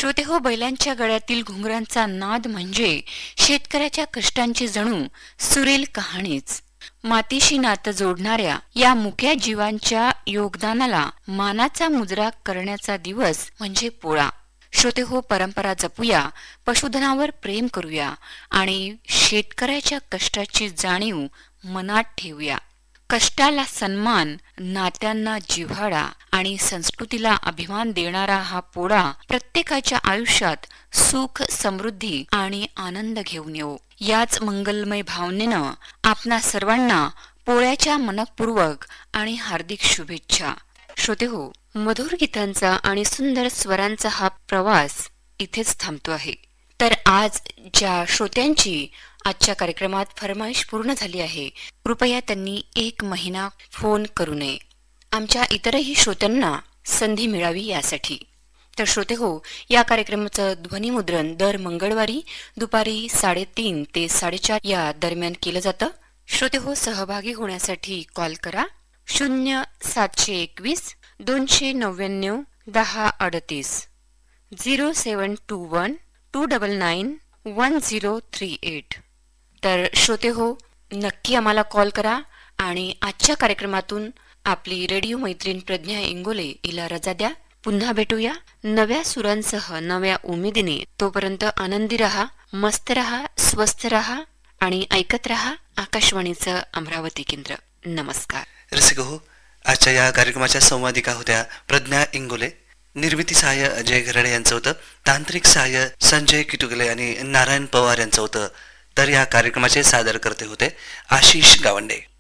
श्रोते हो, बैलांच्या गळ्यातील घुंगरांचा नाद म्हणजे शेतकऱ्याच्या कष्टांची जणू सुरेल कहाणीच. मातीशी नातं जोडणाऱ्या या मुक्या जीवांच्या योगदानाला मानाचा मुजरा करण्याचा दिवस म्हणजे पोळा. श्रोते हो, परंपरा जपूया, पशुधनावर प्रेम करूया आणि शेतकऱ्याच्या कष्टाची जाणीव मनात ठेवूया. कष्टाला सन्मान, नात्यांना जिव्हाळा आणि संस्कृतीला अभिमान देणारा हा पोळा प्रत्येकाच्या आयुष्यात सुख, समृद्धी आणि आनंद घेऊन येऊ. याच मंगलमय भावनेनं आपणा सर्वांना पोळ्याच्या मनपूर्वक आणि हार्दिक शुभेच्छा. श्रोते हो, मधुर गीतांचा आणि सुंदर स्वरांचा हा प्रवास इथेच थांबतो आहे. तर आज ज्या श्रोत्यांची आजच्या कार्यक्रमात फरमाईश पूर्ण झाली आहे, कृपया त्यांनी 1 महिना फोन करू नये. आमच्या इतरही श्रोत्यांना संधी मिळावी यासाठी. तर श्रोते हो, या कार्यक्रमाचं ध्वनिमुद्रण दर मंगळवारी दुपारी 3:30 ते 4:30 या दरम्यान केलं जातं. श्रोते हो, सहभागी होण्यासाठी कॉल करा 0721 299 1038 0721 299 1038. तर श्रोते हो, नक्की आम्हाला कॉल करा आणि आजच्या कार्यक्रमातून आपली रेडिओ मैत्रीण प्रज्ञा इंगोले हिला रजा द्या. पुन्हा भेटूया नव्या सुरांसह, नव्या उमेदीने. तोपर्यंत आनंदी रहा, मस्त रहा, स्वस्थ रहा आणि ऐकत रहा आकाशवाणीचं अमरावती केंद्र. नमस्कार. रसिक हो, आजच्या या कार्यक्रमाच्या संवादिका होत्या प्रज्ञा इंगोले. निर्मिती सहाय्य अजय घराडे यांचं होतं. तांत्रिक सहाय्य संजय किटुगले आणि नारायण पवार यांचं होतं. तर या कार्यक्रमाचे सादर करते होते आशिष गावंडे.